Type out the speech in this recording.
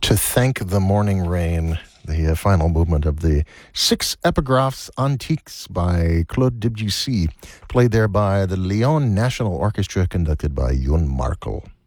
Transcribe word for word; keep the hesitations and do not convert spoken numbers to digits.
To Thank the Morning Rain, the uh, final movement of the Six Epigraphs Antiques by Claude Debussy, played there by the Lyon National Orchestra, conducted by Youn Markel.